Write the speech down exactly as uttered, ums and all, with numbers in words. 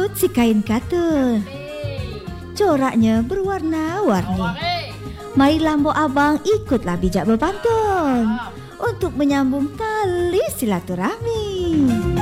rambut si kain katun. Coraknya berwarna-warni. Marilah Mbok Abang ikutlah bijak berpantun untuk menyambung tali silaturahmi.